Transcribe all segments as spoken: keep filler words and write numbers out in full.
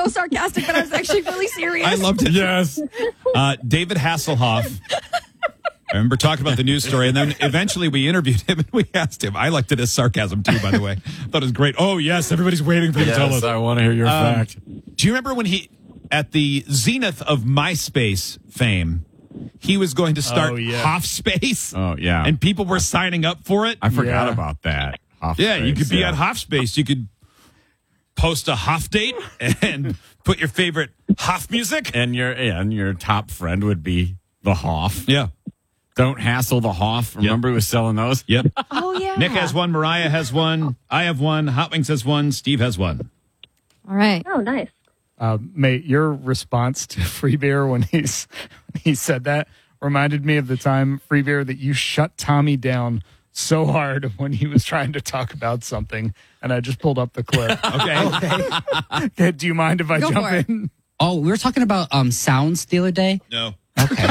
so sarcastic, but I was actually really serious. I loved it. Yes. Uh, David Hasselhoff. I remember talking about the news story, and then eventually we interviewed him and we asked him. I liked it as sarcasm too, by the way. Thought it was great. Oh yes, everybody's waiting for you yes, to tell us. I want to hear your Um, fact. Do you remember when he, at the zenith of MySpace fame, he was going to start Oh, yeah. HoffSpace? Oh, yeah. And people were signing up for it? I forgot Yeah. about that. Off Yeah, you space, could be yeah. at HoffSpace. You could post a Hoff date and put your favorite Hoff music. And your and your top friend would be the Hoff. Yeah. Don't hassle the Hoff. Remember, he was selling those. Yep. Oh, yeah. Nick has one. Mariah has one. I have one. Hot Wings has one. Steve has one. All right. Oh, nice. Uh, mate, your response to Free Beer when he's when he said that reminded me of the time, Free Beer, that you shut Tommy down so hard when he was trying to talk about something, and I just pulled up the clip. Okay. Okay, do you mind if I Go jump for it. in? Oh, we were talking about um sounds the other day. No. Okay.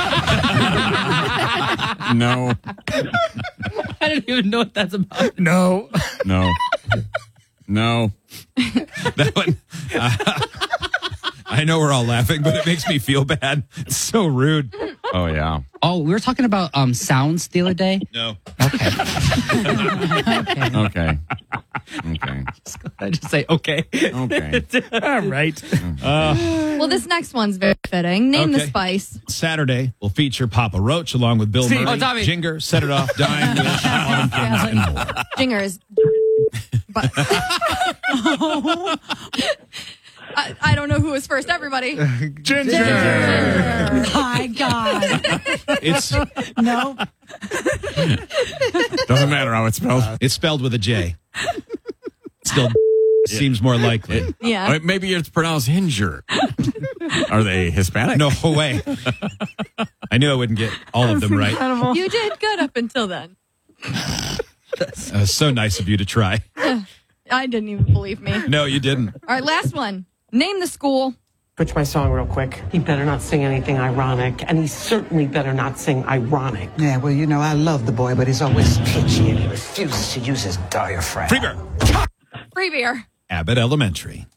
No, I don't even know what that's about. No. no, no. That one. uh, I know we're all laughing, but it makes me feel bad. It's so rude. Oh, yeah. Oh, we were talking about um sounds the other day. No. Okay. Okay. Okay. I just say okay. Okay. All right. Well, this next one's very fitting. Name the Okay. spice. Saturday will fear Papa Roach along with Bill Steve. Murray, Oh, Tommy. Jinger, Set It Off, Dime, Wheel, Sean, Kings, and more. Jingers. But I, I don't know who was first. Everybody. Ginger. My God. It's No. Doesn't matter how it's spelled. it's spelled with a J. Still seems more likely. Yeah. Or maybe it's pronounced Hinger. Are they Hispanic? No way. I knew I wouldn't get all of them right. Incredible. You did good up until then. Uh, so nice of you to try. I didn't even believe me. All No, you didn't. right, last one. Name the school. Switch my song real quick. He better not sing anything ironic, and he certainly better not sing ironic. Yeah, well, you know, I love the boy, but he's always pitchy and he refuses to use his diaphragm. Free Beer. Free beer. Abbott Elementary.